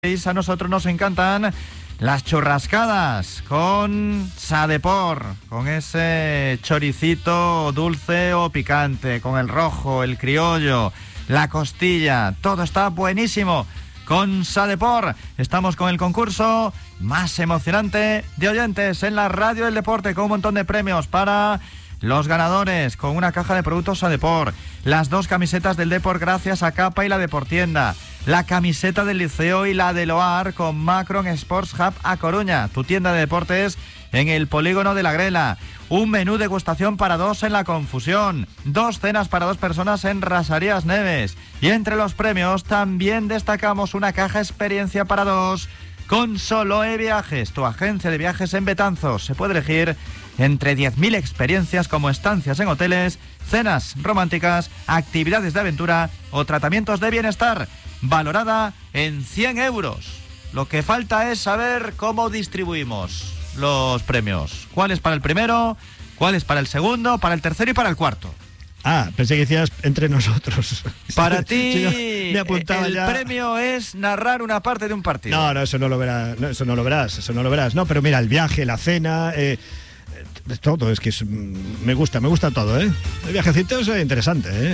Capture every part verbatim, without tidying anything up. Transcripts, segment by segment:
A nosotros nos encantan las churrascadas con Sadepor, con ese choricito dulce o picante, con el rojo, el criollo, la costilla, todo está buenísimo. Con Sadepor estamos con el concurso más emocionante de oyentes en la radio del deporte, con un montón de premios para los ganadores, con una caja de productos Sadepor, las dos camisetas del Depor gracias a Capa y la Deportienda, la camiseta del Liceo y la del O A R con Macron Sports Hub A Coruña, tu tienda de deportes en el polígono de la Grela, un menú degustación para dos en La Confusión, dos cenas para dos personas en Rasarías Neves, y entre los premios también destacamos una caja experiencia para dos con Soloe Viajes, tu agencia de viajes en Betanzos. Se puede elegir entre diez mil experiencias como estancias en hoteles, cenas románticas, actividades de aventura o tratamientos de bienestar, valorada en cien euros. Lo que falta es saber cómo distribuimos los premios. ¿Cuál es para el primero? ¿Cuál es para el segundo? ¿Para el tercero y para el cuarto? Ah, pensé que decías entre nosotros. Para ti, sí, me apuntaba el ya. premio es narrar una parte de un partido. No, no, eso no lo verás, no, eso no lo verás, eso no lo verás. No, pero mira, el viaje, la cena, eh, todo, es que es, me gusta, me gusta todo, ¿eh? El viajecito es interesante, ¿eh?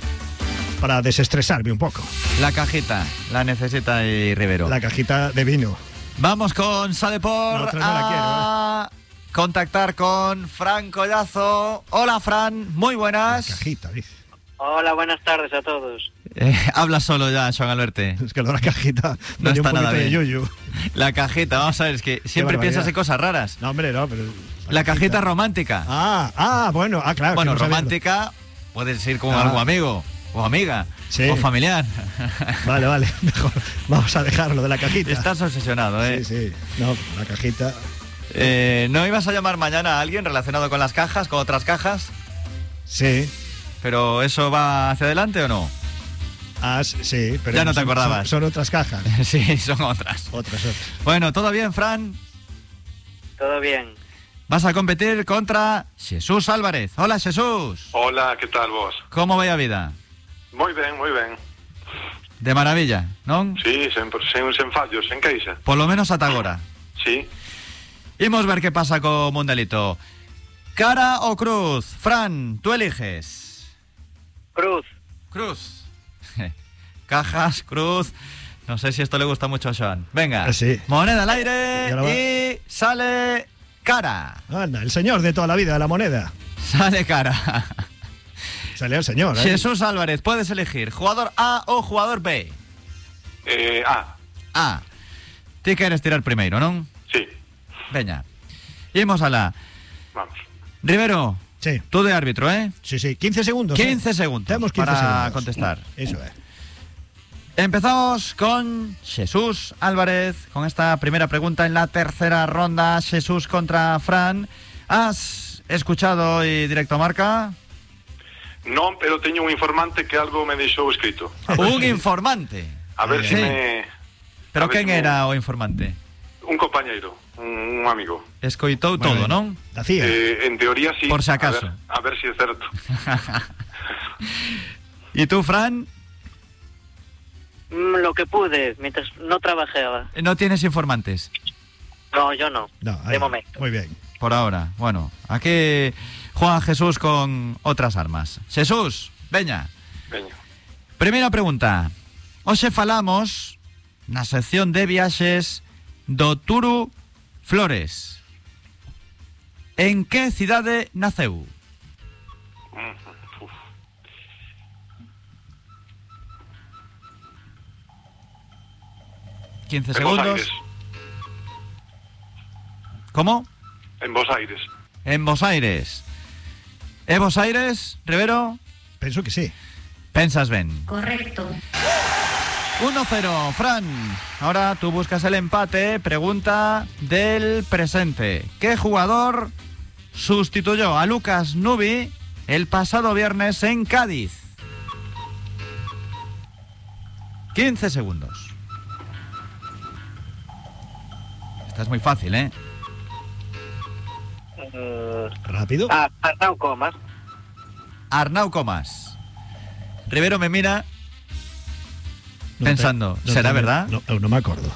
Para desestresarme un poco. La cajita, la necesita y Rivero. La cajita de vino. Vamos con Sadepor La otra no a la quiero, ¿eh? contactar con Fran Collazo. Hola, Fran, muy buenas. La cajita, dice. Hola, buenas tardes a todos. Eh, habla solo ya, Joan Alberto. Es que lo de la cajita no me dio está un nada poquito bien. de yuyu. La cajita, vamos a ver, es que siempre piensas en cosas raras. No, hombre, no, pero... La, la cajita, cajita romántica. Ah, ah, bueno, ah, claro. Bueno, no romántica puede ser con ah. algún amigo o amiga, sí, o familiar. Vale, vale, mejor vamos a dejarlo de la cajita. Estás obsesionado, ¿eh? Sí, sí, no, la cajita... Eh, ¿No ibas a llamar mañana a alguien relacionado con las cajas, con otras cajas? Sí. ¿Pero eso va hacia adelante o no? Ah, sí, pero... Ya no te son, acordabas. Son, son otras cajas. Sí, son otras. Otras, otras. Bueno, ¿todo bien, Fran? Todo bien. Vas a competir contra Jesús Álvarez. Hola, Jesús. Hola, ¿qué tal vos? ¿Cómo vai a vida? Moi ben, moi ben. De maravilla, non? Sí, sen, sen, sen fallos, sen queixa. Por lo menos ata agora. Sí. Imos ver qué pasa con Mundelito. ¿Cara o cruz? Fran, tú eliges. Cruz. Cruz. Cajas, cruz. No sé si esto le gusta mucho a Joan. Venga, sí. Moneda al aire y, y sale cara. Anda, el señor de toda la vida de la moneda. Sale cara. Sale el señor, ¿eh? Jesús Álvarez, puedes elegir jugador A o jugador B. Eh, A. A. Ti queres tirar primeiro, non? Sí. Veña. Imos a la. Vamos. Rivero. Sí. Tú de árbitro, ¿eh? Sí, sí, quince segundos. quince ¿eh? segundos Tenemos quince para segundos. contestar. Eso es. Empezamos con Jesús Álvarez, con esta primera pregunta en la tercera ronda. Jesús contra Fran. ¿Has escuchado hoy Directo Marca? Non, pero teño un informante que algo me deixou escrito. Un informante. A ver sí. si me... Pero ver quen si me... era o informante? Un compañeiro, un, un amigo. Escoitou bueno, todo, non? La C I A. Eh, en teoría sí. Por si acaso. A ver, a ver si es certo. ¿Y tú, Fran? Mm, lo que pude, mientras no trabajaba. ¿No tienes informantes? No, yo no. No, ahí, de momento. Muy bien. Por ahora. Bueno, aquí Juan Jesús con otras armas. Jesús, veña. Veña. Primeira pregunta. Hoxe falamos na sección de viaxes do Turu Flores. En que cidade naceu? Uf. quince En Bos segundos. Aires. ¿Cómo? En Bos Aires. En Bos Aires. ¿É Bos Aires, Rivero? Penso que sí. Pensas ben. Correcto. uno cero, Fran. Ahora tú buscas el empate. Pregunta del presente. ¿Qué jugador sustituyó a Lucas Nubi el pasado viernes en Cádiz? quince segundos. Esta es muy fácil, ¿eh? Uh, ¿Rápido? ah, Arnau Comas. Arnau Comas. Rivero me mira. pensando, no ¿será te- verdad? No, no me acuerdo.